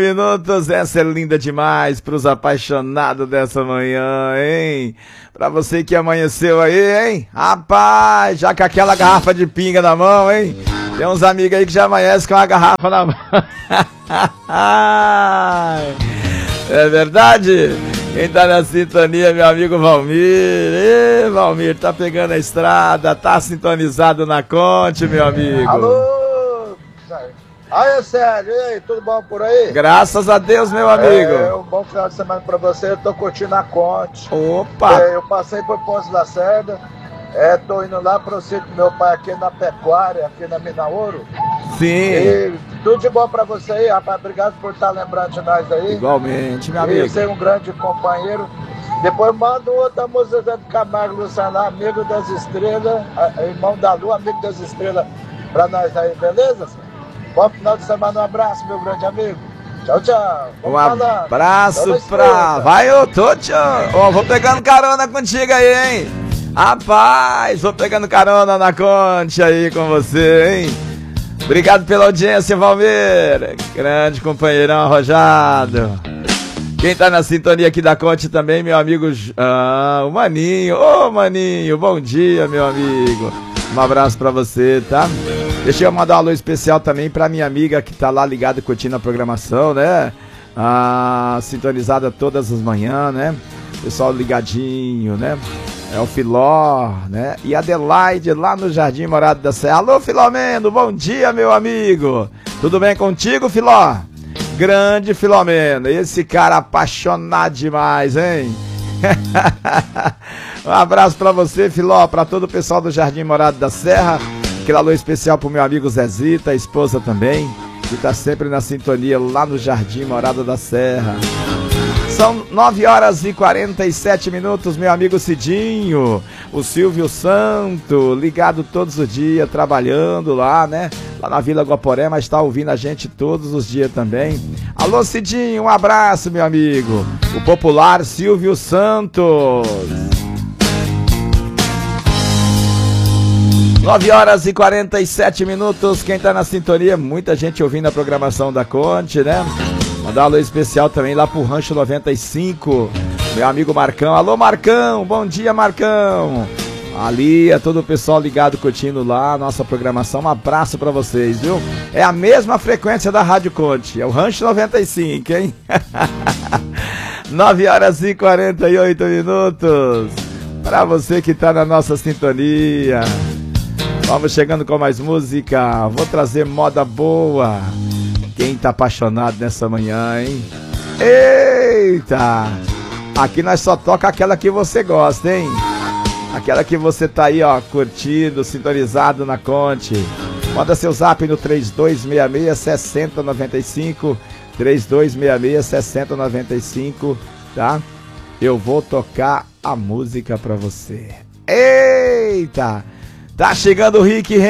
Minutos, essa é linda demais pros apaixonados dessa manhã, hein? Pra você que amanheceu aí, hein? Rapaz, já com aquela garrafa de pinga na mão, hein? Tem uns amigos aí que já amanhecem com a garrafa na mão. É verdade? Quem tá na sintonia, meu amigo Valmir. Ê, Valmir, tá pegando a estrada, tá sintonizado na Conte, meu amigo. Alô! Aí, Sérgio, e aí, tudo bom por aí? Graças a Deus, meu amigo. Um bom final de semana pra você, eu tô curtindo a Conte. Opa! Eu passei por Ponce Lacerda, tô indo lá pro sítio do meu pai aqui na pecuária, aqui na Mina Ouro. Sim. E tudo de bom pra você aí, rapaz, obrigado por estar lembrando de nós aí. Igualmente, meu amigo. E ser um grande companheiro. Depois manda outra música do Camargo Luciano, amigo das estrelas, irmão da lua, amigo das estrelas, pra nós aí, beleza? Bom final de semana, um abraço, meu grande amigo. Tchau, tchau. Um abraço pra... Vai, eu tô, tchau. Ó, vou pegando carona contigo aí, hein? Rapaz, vou pegando carona na Conte aí com você, hein? Obrigado pela audiência, Valmir. Grande companheirão arrojado. Quem tá na sintonia aqui da Conte também, meu amigo o Maninho. Ô, Maninho, bom dia, meu amigo. Um abraço pra você, tá? Deixa eu mandar um alô especial também pra minha amiga que tá lá ligada curtindo a programação, né? Sintonizada todas as manhãs, né? Pessoal ligadinho, né? É o Filó, né? E a Adelaide lá no Jardim Morada da Serra. Alô, Filomeno, bom dia, meu amigo. Tudo bem contigo, Filó? Grande Filomeno, esse cara apaixonado demais, hein? Um abraço pra você, Filó, pra todo o pessoal do Jardim Morada da Serra. Aquele alô especial pro meu amigo Zezita, a esposa também, que tá sempre na sintonia lá no Jardim Morada da Serra. São 9 horas e 47 minutos, meu amigo Cidinho, o Silvio Santo, ligado todos os dias, trabalhando lá, né? Lá na Vila Guaporé, mas tá ouvindo a gente todos os dias também. Alô, Cidinho, um abraço, meu amigo. O popular Silvio Santos. 9 horas e 47 minutos, quem tá na sintonia, muita gente ouvindo a programação da Conte, né? Mandar um alô especial também lá pro Rancho 95, meu amigo Marcão. Alô, Marcão, bom dia, Marcão. Ali, todo o pessoal ligado, curtindo lá a nossa programação, um abraço pra vocês, viu? É a mesma frequência da Rádio Conte, é o Rancho 95, hein? 9 horas e 48 minutos, pra você que tá na nossa sintonia. Vamos chegando com mais música, vou trazer moda boa. Quem tá apaixonado nessa manhã, hein? Eita! Aqui nós só toca aquela que você gosta, hein? Aquela que você tá aí, ó, curtindo, sintonizado na Conte. Manda seu zap no 3266-6095, 3266-6095, tá? Eu vou tocar a música pra você. Eita! Tá chegando o Rick